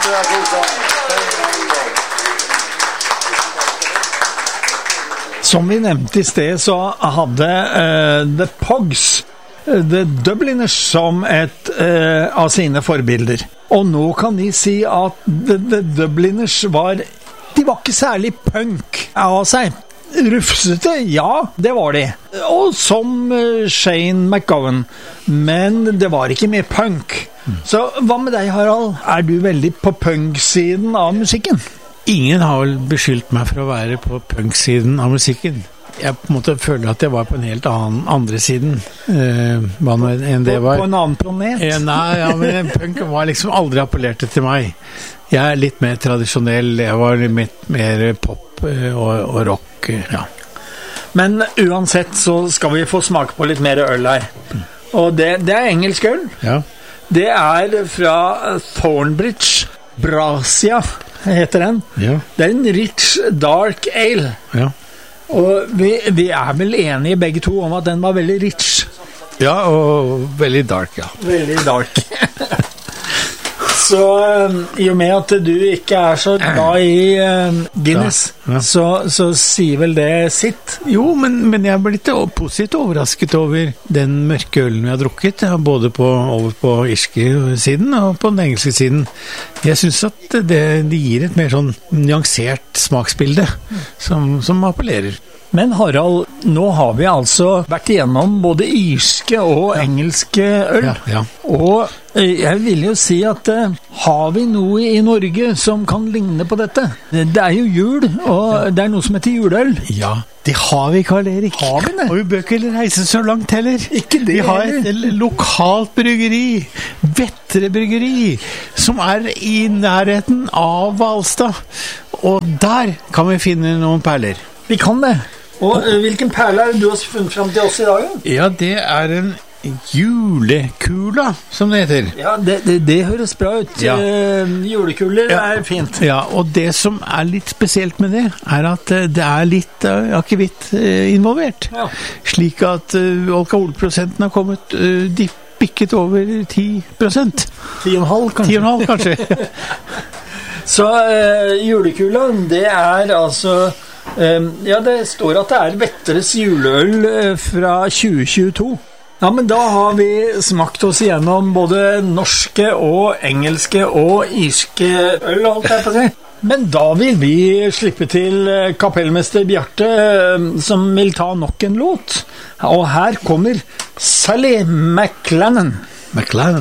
Som vi nevnte I sted, så hadde The Pogs The Dubliners som et av sine forbilder. Og nå kan de si at The Dubliners var ikke særlig punk av seg. Rufsete, ja, det var de. Og som Shane McGowan. Men det var ikke mer punk. Så hva med deg, Harald? Du veldig på punk-siden av musikken? Ingen har vel beskyldt meg for å være på punk-siden av musikken. Jeg på en måte føler at jeg var på en helt andre siden. Hva nå enn det var. På en annen planet? Nei, ja, men punk var liksom aldri appellerte til meg. Jeg litt mer tradisjonell. Jeg var litt mer pop og rock, ja. Men uansett så skal vi få smake på litt mer øl her. Og det engelsk øl. Ja. Det fra Thornbridge Brasia, heter den. Ja. Det en rich dark ale. Ja. Og vi vel enige begge to om at den var veldig rich. Ja, og veldig dark, ja. Veldig dark. Så I og med at du ikke så glad I Guinness, ja. Så sier vel det sitt? Jo, men jeg ble litt positivt overrasket over den mørke ølen vi har drukket, både over på irske siden og på den engelske siden. Jeg synes at det gir et mer sånn nyansert smaksbilde som appellerer. Men Harald, nå har vi altså vært igjennom både irske og engelske øl. Ja. Og jeg vil jo si at har vi noe I Norge som kan ligne på dette? Det jo jul, og det noe som heter juleøl. Ja, det har vi, Karl Erik. Har vi det? Og vi bør ikke reise så langt heller. Ikke det. Vi har et lokalt bryggeri, Vettre bryggeri, som I nærheten av Hvalstad. Og der kan vi finne noen perler. Vi kan det. Og hvilken perle du har funnet frem til oss I dag? Ja, det en julekula, som det heter. Ja, det høres bra ut. Ja. Julekuler fint. Ja, og det som litt spesielt med det, at det litt akevitt involvert. Ja. Slik at alkoholprosenten har kommet bikket over 10%. 10,5 kanskje. 10,5 kanskje. Så julekula, det altså... ja, det står at det Vettres juleøl fra 2022. Ja, men da har vi smakt oss igjennom både norske og engelske og irske øl, holdt jeg på å si. Men da vil vi slippe til kapellmester Bjarte, som vil ta nok en låt. Og her kommer Sally McLennan. McLennan.